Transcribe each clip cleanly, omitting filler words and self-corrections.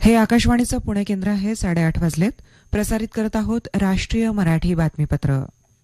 हे आकाशवाणीचं पुणे केंद्र आहे. 8:30 वाजलेत. प्रसारित करत आहोत राष्ट्रीय मराठी बातमीपत्र.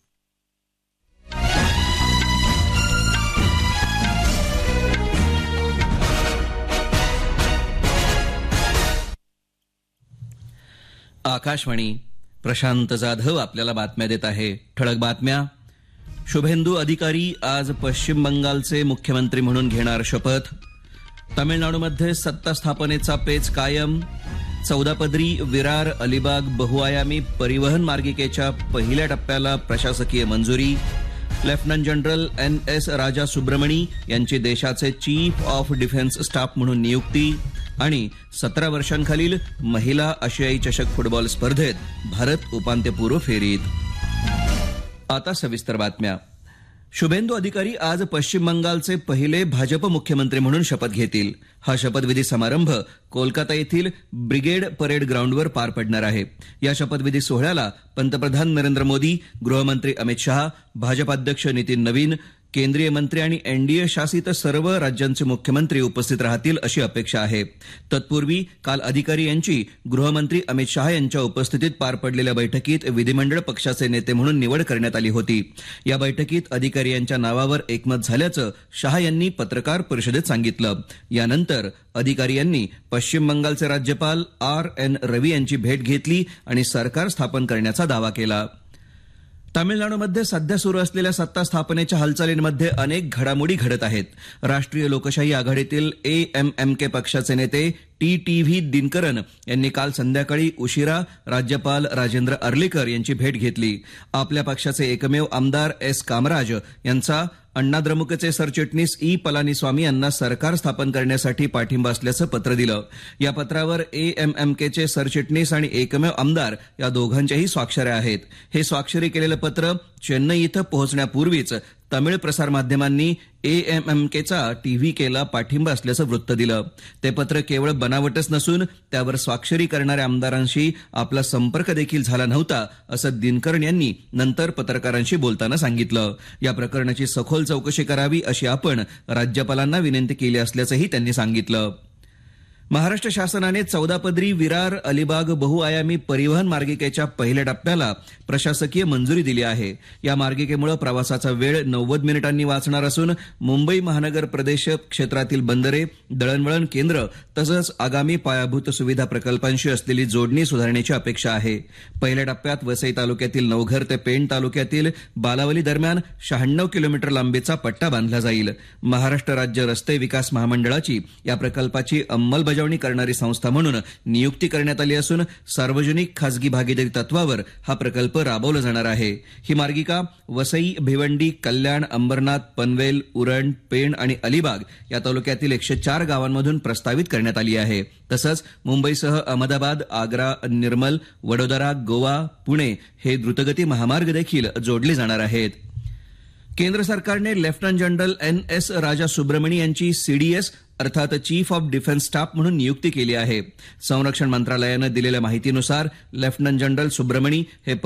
आकाशवाणी. प्रशांत जाधव आपल्याला बातम्या देत आहे. ठळक बातम्या. शुभेंदू अधिकारी आज पश्चिम बंगालचे मुख्यमंत्री म्हणून घेणार शपथ. तामिळनाडूमध्ये सत्ता स्थापनेचा पेच कायम. 14 पदरी विरार अलिबाग बहुआयामी परिवहन मार्गिकेच्या पहिल्या टप्प्याला प्रशासकीय मंजुरी. लेफ्टनंट जनरल NS राजा सुब्रमणी यांची देशाचे चीफ ऑफ डिफेन्स स्टाफ म्हणून नियुक्ती. आणि 17 वर्षांखालील महिला आशियाई चषक फुटबॉल स्पर्धेत भारत उपांत्यपूर्व फेरीत. आता सविस्तर बातम्या. शुभेंदू अधिकारी आज पश्चिम बंगालचे पहिले भाजप मुख्यमंत्री म्हणून शपथ घेतील. हा शपथविधी समारंभ कोलकाता येथील ब्रिगेड परेड ग्राउंडवर पार पडणार आहे. या शपथविधी सोहळ्याला पंतप्रधान नरेंद्र मोदी, गृहमंत्री अमित शहा, भाजपाध्यक्ष नितीन नवीन, केंद्रीय मंत्री आणि NDA शासित सर्व राज्यांचे मुख्यमंत्री उपस्थित राहतील अशी अपेक्षा आहे. तत्पूर्वी काल अधिकारी यांची गृहमंत्री अमित शहा यांच्या उपस्थितीत पार पडलेल्या बैठकीत विधिमंडळ पक्षाचे नेते म्हणून निवड करण्यात आली होती. या बैठकीत अधिकारी यांच्या नावावर एकमत झाल्याचं शहा यांनी पत्रकार परिषदेत सांगितलं. यानंतर अधिकारी यांनी पश्चिम बंगालचे राज्यपाल RN रवी यांची भेट घेतली आणि सरकार स्थापन करण्याचा दावा केला. तामिळनाडूमध्ये सध्या सुरू असलेल्या सत्ता स्थापनेच्या हालचालींमध्ये अनेक घडामोडी घडत आहेत. राष्ट्रीय लोकशाही आघाडीतील AMMK पक्षाचे नेते TTV दिनकरन यांनी काल संध्याकाळी उशिरा राज्यपाल राजेंद्र अर्लेकर यांची भेट घेतली. आपल्या पक्षाचे एकमेव आमदार S कामराज यांचा अण्णाद्रमुकचे सरचिटणीस E पलानीस्वामी यांना सरकार स्थापन करण्यासाठी पाठिंबा असल्याचं पत्र दिलं. या पत्रावर AMMKचे सरचिटणीस आणि एकमेव आमदार या दोघांच्याही स्वाक्षऱ्या आहेत. हे स्वाक्षरी केलेलं पत्र चेन्नई इथं पोहोचण्यापूर्वीच तमिळ प्रसारमाध्यमांनी AMMKचा TVKला पाठिंबा असल्याचं वृत्त दिलं. ते पत्र केवळ बनावटच नसून त्यावर स्वाक्षरी करणाऱ्या आमदारांशी आपला संपर्क देखील झाला नव्हता असं दिनकरन यांनी नंतर पत्रकारांशी बोलताना सांगितलं. या प्रकरणाची सखोल चौकशी करावी अशी आपण राज्यपालांना विनंती केली असल्याचंही त्यांनी सांगितलं. महाराष्ट्र शासनाने 14 पदरी विरार अलिबाग बहुआयामी परिवहन मार्गिकेच्या पहिल्या टप्प्याला प्रशासकीय मंजुरी दिली आहे. या मार्गिकेमुळे प्रवासाचा वेळ 90 मिनिटांनी वाचणार असून मुंबई महानगर प्रदेश क्षेत्रातील बंदरे, दळणवळण केंद्र तसंच आगामी पायाभूत सुविधा प्रकल्पांशी असलेली जोडणी सुधारण्याची अपेक्षा आहे. पहिल्या टप्प्यात वसई तालुक्यातील नवघर ते पेण तालुक्यातील बालावली दरम्यान 96 किलोमीटर लांबीचा पट्टा बांधला जाईल. महाराष्ट्र राज्य रस्ते विकास महामंडळाची या प्रकल्पाची अंमलबजावणी करणारी संस्था म्हणून नियुक्ती करण्यात आली असून सार्वजनिक खासगी भागीदारी तत्वावर हा प्रकल्प राबवला जाणार आहे. ही मार्गिका वसई, भिवंडी, कल्याण, अंबरनाथ, पनवेल, उरण, पेण आणि अलिबाग या तालुक्यातील 104 गावांमधून प्रस्तावित करण्यात आली आहे. तसंच मुंबईसह अहमदाबाद, आग्रा, निर्मल, वडोदरा, गोवा, पुणे हे द्रुतगती महामार्ग देखील जोडले जाणार आहेत. केंद्र सरकारने लेफ्टनंट जनरल NS राजा सुब्रमणी यांची CDS अर्थात चीफ ऑफ डिफेन्स स्टाफ म्हणून नियुक्ती केली आहे. संरक्षण मंत्रालयानं दिलेल्या माहितीनुसार लेफ्टनंट जनरल सुब्रमणी हे